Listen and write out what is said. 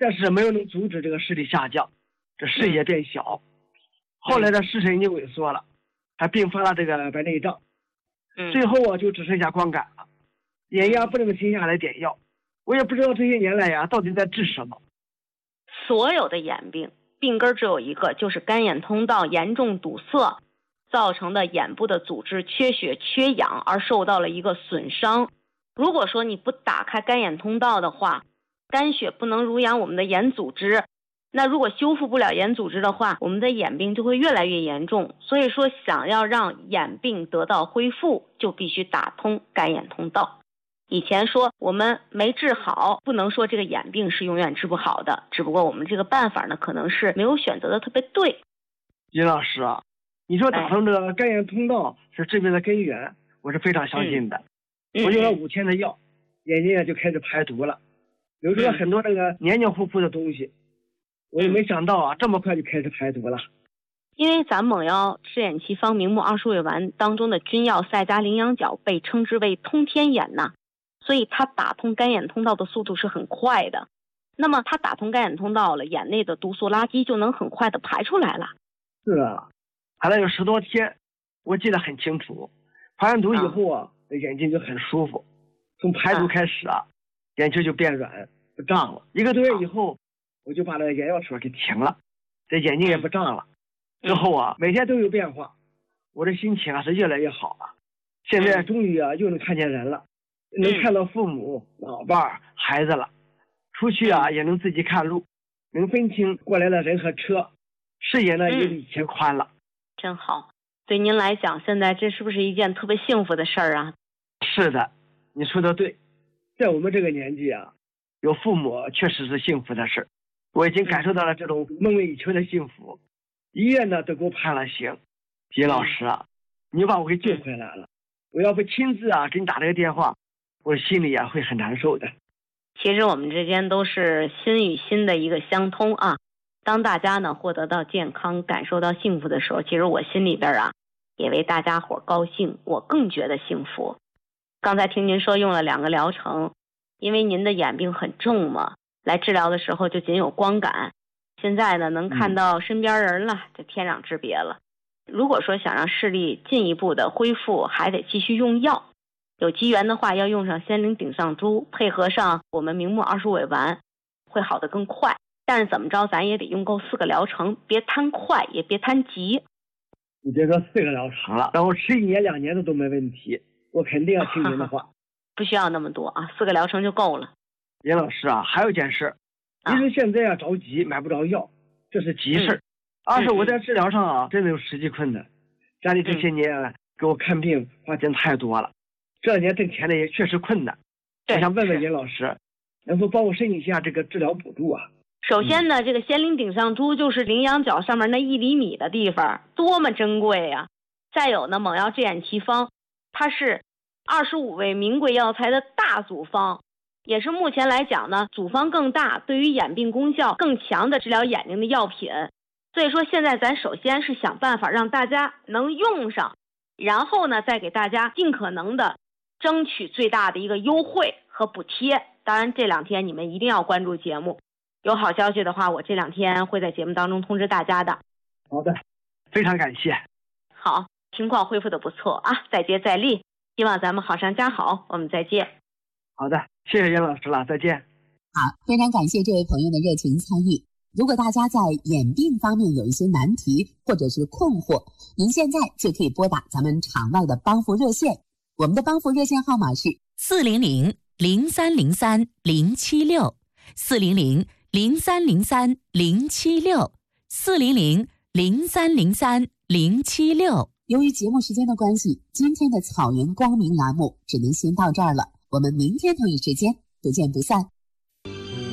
但是没有能阻止这个视力下降，这视野变小。后来的视神经萎缩了，还并发了这个白内障。最后就只剩下光感了，眼压不能停下来点药，我也不知道这些年来呀到底在治什么。 所有的眼病病根只有一个，就是干眼通道严重堵塞造成的眼部的组织缺血缺氧而受到了一个损伤。如果说你不打开干眼通道的话，干血不能濡养我们的眼组织，那如果修复不了眼组织的话，我们的眼病就会越来越严重。所以说想要让眼病得到恢复，就必须打通干眼通道。以前说我们没治好，不能说这个眼病是永远治不好的，只不过我们这个办法呢，可能是没有选择的特别对。 尹老师啊，你说打通这个干眼通道是治病的根源，我是非常相信的。我用了5天的药，眼睛就开始排毒了，流出了很多这个黏黏糊糊的东西。我也没想到这么快就开始排毒了。 因为咱猛药赤眼奇方明目20味丸当中的君药赛加羚羊角被称之为通天眼呐，所以它打通干眼通道的速度是很快的。那么它打通干眼通道了，眼内的毒素垃圾就能很快的排出来了。 是啊，排了有10多天，我记得很清楚。排完毒以后眼睛就很舒服。从排毒开始眼球就变软不胀了。1个多月以后，我就把那个眼药水给停了，这眼睛也不胀了。之后每天都有变化，我的心情是越来越好了。现在终于又能看见人了，能看到父母、老伴、孩子了。出去也能自己看路，能分清过来的人和车，视野呢也比以前宽了。 真好。对您来讲，现在这是不是一件特别幸福的事儿啊？ 是的，你说的对。在我们这个年纪有父母确实是幸福的事。我已经感受到了这种梦寐以求的幸福。医院呢都给我判了刑。尹老师你把我给救回来了。我要不亲自给你打这个电话，我心里会很难受的。 其实我们之间都是心与心的一个相通当大家呢获得到健康，感受到幸福的时候，其实我心里边也为大家伙高兴，我更觉得幸福。刚才听您说用了2个疗程，因为您的眼病很重嘛，来治疗的时候就仅有光感，现在呢能看到身边人了，就天壤之别了。如果说想让视力进一步的恢复，还得继续用药。有机缘的话，要用上仙灵顶上珠，配合上我们明目20味丸，会好得更快。但是怎么着，咱也得用够4个疗程，别贪快，也别贪急。 你别说4个疗程了，然后吃1年2年的都没问题，我肯定要听您的话。 不需要那么多4个疗程就够了。 尹老师还有件事，医生现在着急买不着药，这是急事。2是我在治疗上真的有实际困难，家里这些年给我看病花钱太多了，这2年挣钱的也确实困难。我想问问尹老师，能否帮我申请一下这个治疗补助首先呢，这个仙灵顶上珠就是羚羊角上面那1厘米的地方，多么珍贵呀！再有呢，猛药赤眼奇方，它是25味名贵药材的大组方，也是目前来讲呢，组方更大，对于眼病功效更强的治疗眼睛的药品。所以说现在咱首先是想办法让大家能用上，然后呢再给大家尽可能的争取最大的一个优惠和补贴。当然这2天你们一定要关注节目，有好消息的话，我这2天会在节目当中通知大家的。 好的，非常感谢。 好，情况恢复的不错再接再厉，希望咱们好上加好，我们再见。 好的，谢谢尹老师了，再见。 好，非常感谢这位朋友的热情参与。如果大家在眼病方面有一些难题或者是困惑，您现在就可以拨打咱们场外的帮扶热线，我们的帮扶热线号码是 400-303-076，400-303-076。 由于节目时间的关系，今天的草原光明栏目只能先到这儿了，我们明天同一时间不见不散。